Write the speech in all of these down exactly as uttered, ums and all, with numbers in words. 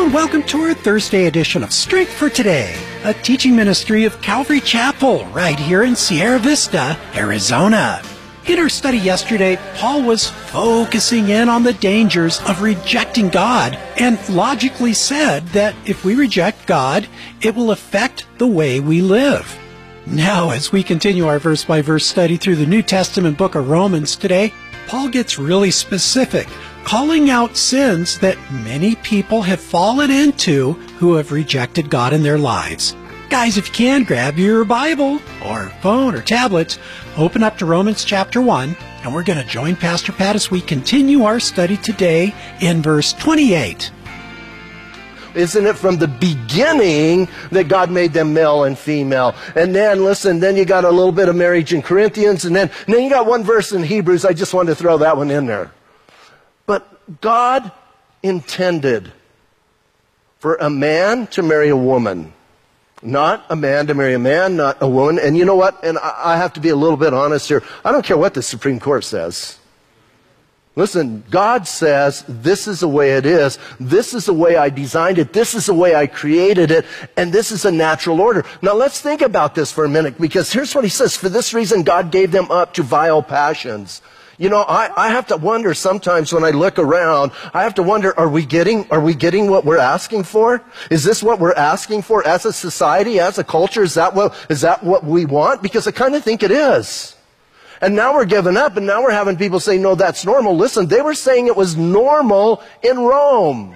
and welcome to our Thursday edition of Strength for Today, a teaching ministry of Calvary Chapel right here in Sierra Vista, Arizona. In our study yesterday, Paul was focusing in on the dangers of rejecting God and logically said that if we reject God, it will affect the way we live. Now, as we continue our verse-by-verse study through the New Testament book of Romans today, Paul gets really specific, calling out sins that many people have fallen into who have rejected God in their lives. Guys, if you can, grab your Bible or phone or tablet, open up to Romans chapter one, and we're going to join Pastor Pat as we continue our study today in verse twenty-eight. Isn't it from the beginning that God made them male and female? And then, listen, then you got a little bit of marriage in Corinthians, and then, and then you got one verse in Hebrews. I just wanted to throw that one in there. But God intended for a man to marry a woman. Not a man to marry a man, not a woman. And you know what? And I have to be a little bit honest here. I don't care what the Supreme Court says. Listen, God says, this is the way it is. This is the way I designed it. This is the way I created it. And this is a natural order. Now let's think about this for a minute, because here's what he says. For this reason, God gave them up to vile passions. You know, I, I have to wonder sometimes when I look around, I have to wonder, are we getting, are we getting what we're asking for? Is this what we're asking for as a society, as a culture? Is that what, is that what we want? Because I kind of think it is. And now we're giving up, and now we're having people say, no, that's normal. Listen, they were saying it was normal in Rome.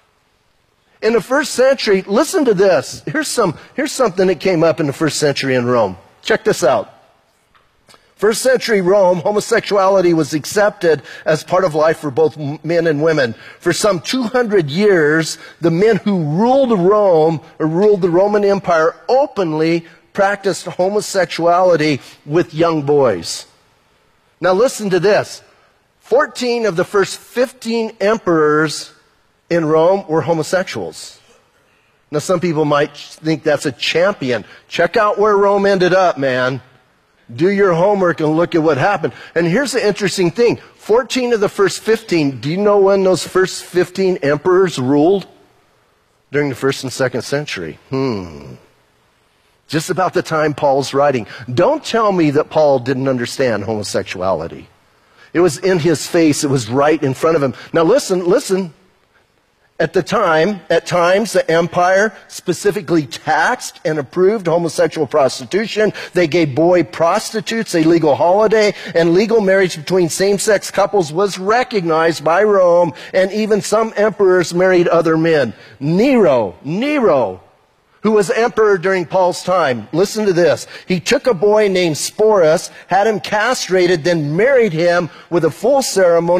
In the first century, listen to this. Here's some, here's something that came up in the first century in Rome. Check this out. First century Rome, homosexuality was accepted as part of life for both men and women. For some two hundred years, the men who ruled Rome, or ruled the Roman Empire, openly practiced homosexuality with young boys. Now listen to this. fourteen of the first fifteen emperors in Rome were homosexuals. Now some people might think that's a champion. Check out where Rome ended up, man. Do your homework and look at what happened. And here's the interesting thing. fourteen of the first fifteen, do you know when those first fifteen emperors ruled? During the first and second century. Hmm. Just about the time Paul's writing. Don't tell me that Paul didn't understand homosexuality. It was in his face. It was right in front of him. Now listen, listen. At the time, at times, the empire specifically taxed and approved homosexual prostitution. They gave boy prostitutes a legal holiday, and legal marriage between same-sex couples was recognized by Rome, and even some emperors married other men. Nero, Nero, who was emperor during Paul's time. Listen to this. He took a boy named Sporus, had him castrated, then married him with a full ceremony.